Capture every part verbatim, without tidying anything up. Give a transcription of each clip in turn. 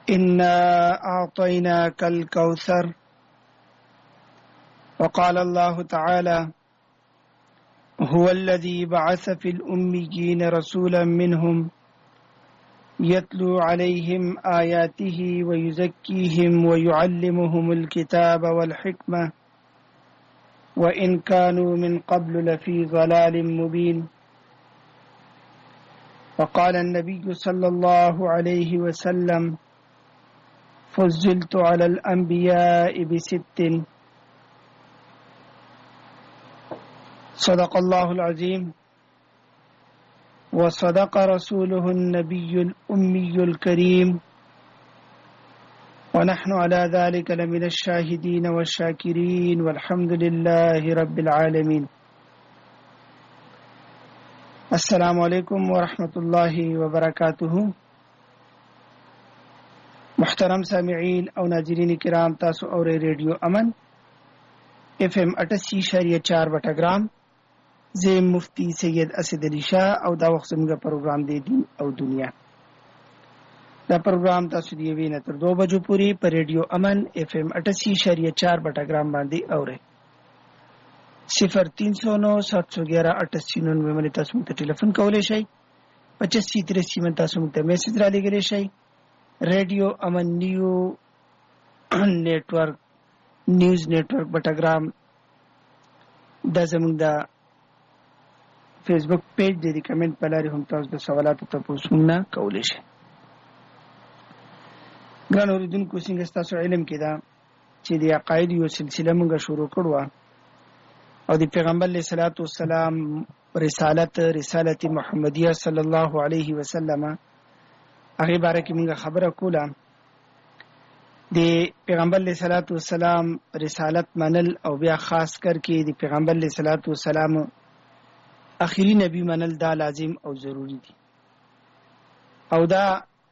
إنا أعطيناك الكوثر. وقال الله تعالى: هو الذي بعث في الأميين رسولا منهم يتلو عليهم آياته ويزكيهم ويعلمهم الكتاب والحكمة وإن كانوا من قبل لفي ضلال مبين. وقال النبي صلى الله عليه وسلم: فضلت على الأنبياء بست. صدق الله العظيم وصدق رسوله النبي الأمي الكريم ونحن على ذلك لمن الشاهدين والشاكرين والحمد لله رب العالمين. السلام علیکم ورحمۃ اللہ وبرکاتہ. محترم سامعین او ناظرین کرام، تاسو اور ریڈیو امن ایف ایم اٹاسی اشاریہ چار بٹاگرام زیم مفتی سید اسد علی شاہ او دا وخت زموږ پروګرام دی دین او دنیا. دا پروګرام تاسو دی وینئ تر دو بجو پوری پر ریډیو امن ایف ایم اٹاسی اشاریہ چار بٹاگرام باندې اورئ. صفر تین سو نو سات سو گیارہ اٹھاسی ننوے باندې تاسو موږ ته ټلیفون کولی شئ. پچاسی تراسی باندې تاسو موږ ته میسج را لېږلی شئ. ریډیو امن نیو نیټورک نیوز نیټورک بټاګرام دا زموږ د فیسبوک پیج دی. د کمنټ په لارې هم تاسو د سوالاتو تپوسونه کولی شئ. ګران اورېدونکو، څنګه ستاسو علم کې ده چې د عقایدو یو سلسله موږ شروع کړو او د پیغمبر علیه الصلاۃ والسلام رسالت رسالت محمدیه صلی الله علیه وسلم هغې باره کې موږ خبره کوله. د پیغمبر علیه الصلاۃ والسلام رسالت منل او بیا خاص کر کې د پیغمبر علیه الصلاۃ والسلام اخیری نبی منل دا لازم او ضروری دي او دا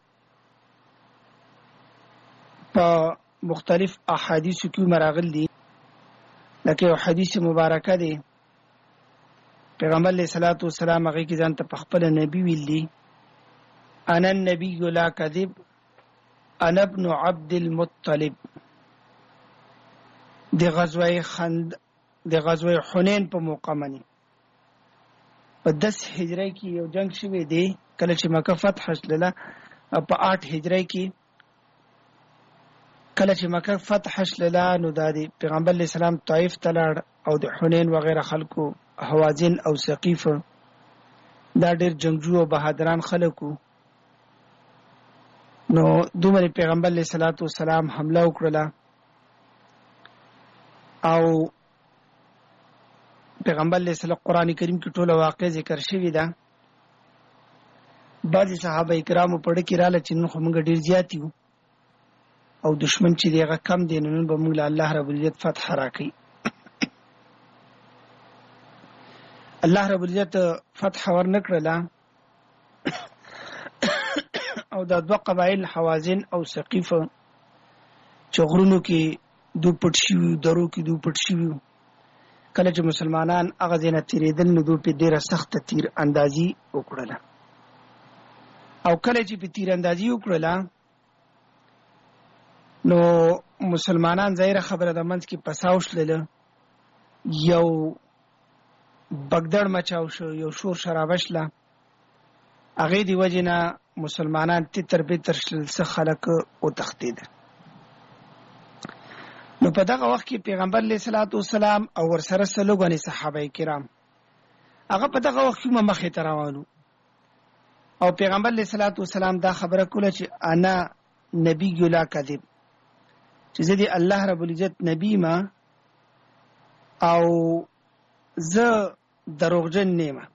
په مختلف احادیثو کې مراغل دي. لکه یو حدیث مبارکه دی، پیغمبر علیه الصلاۃ والسلام هغې کې ځان ته په خپله نبی ویل دي: انا النبی لا کذب انا ابن عبد المطلب. د غزوه خند د غزوه حنین په موقع باندې په دس هجری کې یو جنگ شوی دی، کله چې مکه فتح شله. په آټ هجری کې کله چې مکه فتح شله، نو دا د پیغمبر علیه السلام طائف ته لاړ او د حنین وغیره خلکو، حوازن او ثقیف، دا ډېر جنگجو او بهادران خلکو. نو دومره پیغمبر علیه الصلاۃ والسلام حمله وکړله او پیغمبر علیه السلام قرآن کریم کې ټوله واقع ذکر شوې ده. بعضې صحابه کرامو په ډه کې راله چې نن خو موږ ډېر زیات یو او دشمن چې دی هغه کم دی، نو نن به موږ له الله رب العزت فتح راکوي. الله رب العزت فتح ورنه کړله او دا دوه قبایل حوازن او ثقیف چې غرونو کې دو پټ شوي، درو کې دو پټ شوي، کله چې مسلمانان هغه ځای نه تېرېدل نو دوی پې ډېره سخته تیر اندازي وکړله. او کله چې په تیر اندازي وکړله نو مسلمانان ظاهره خبره د منځ کې پساو شلله، یو بګدړ مچاو شو، یو شور شرابه شله. هغې د وجې نه مسلمانان تتر بتر شلل، څه خلک وتښتېدل. نو په دغه وخت کې پیغمبر علیه الصلاۃ والسلام او ورسره سلو ګڼې صحابه کرام هغه په دغه وخت کې مخې ته روان وو او پیغمبر علیه الصلاۃ والسلام دا خبره کوله چې انا نبی لا کذب، چې زه د الله رب العزت نبی ما او زه دروغجن نه یم.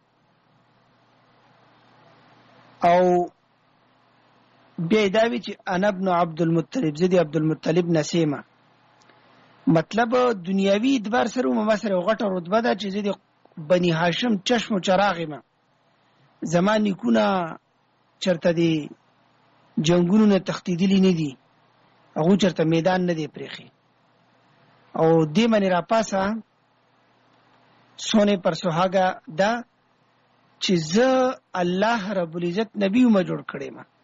او بیا دا وی چې انا ابن عبد المطلب، زه د عبد المطلب نسیمه. مطلب دنیاوی اعتبار سره ما سره غټه رتبه ده چې زه د بني هاشم چشم و چراغ یم. زما نیکونه چرته د جنګونو نه تښتېدلي نه دي، هغو چرته میدان نه دی پرېښی. او دې باندې راپاسه سونے پر سهاګه ده چې زه الله رب العزت نبی ما جوړ کړی ما.